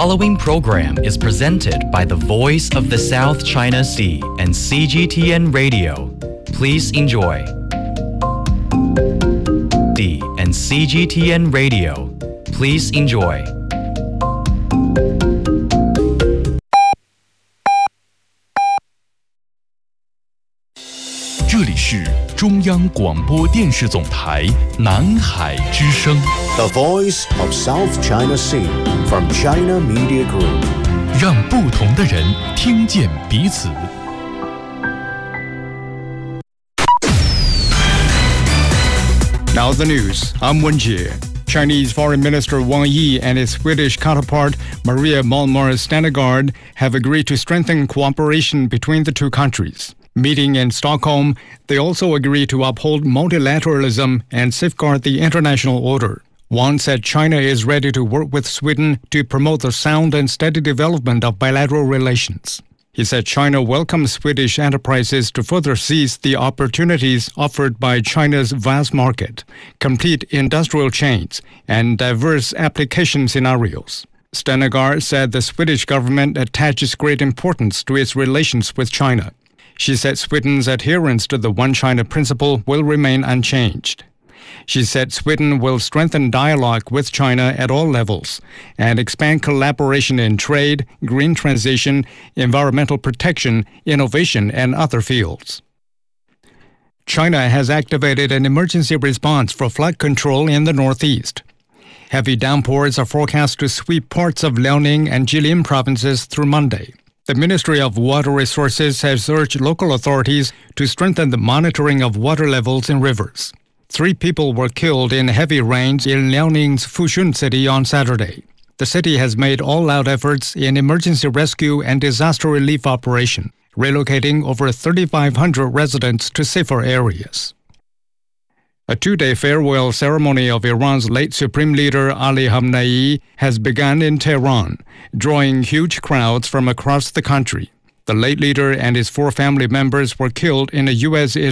following program is presented by the Voice of the South China Sea and CGTN Radio. Please enjoy. D and CGTN Radio. Please enjoy. 这里是中央广播电视总台南海之声 The Voice of South China Sea from China Media Group. 让不同的人听见彼此。 Now the news. I'm Wenjie. Chinese Foreign Minister Wang Yi and his Swedish counterpart Maria Malmer Stenegard have agreed to strengthen cooperation between the two countries. Meeting in Stockholm, they also agreed to uphold multilateralism and safeguard the international order. Wang said China is ready to work with Sweden to promote the sound and steady development of bilateral relations. He said China welcomes Swedish enterprises to further seize the opportunities offered by China's vast market, complete industrial chains, and diverse application scenarios. Stenegard said the Swedish government attaches great importance to its relations with China. She said Sweden's adherence to the One China principle will remain unchanged. She said Sweden will strengthen dialogue with China at all levels and expand collaboration in trade, green transition, environmental protection, innovation, and other fields. China has activated an emergency response for flood control in the northeast. Heavy downpours are forecast to sweep parts of Liaoning and Jilin provinces through Monday. The Ministry of Water Resources has urged local authorities to strengthen the monitoring of water levels in rivers. 3 people were killed in heavy rains in Liaoning's Fushun city on Saturday. The city has made all-out efforts in emergency rescue and disaster relief operation, relocating over 3,500 residents to safer areas. A 2-day farewell ceremony of Iran's late Supreme Leader Ali Khamenei has begun in Tehran, drawing huge crowds from across the country. The late leader and his 4 family members were killed in a U.S.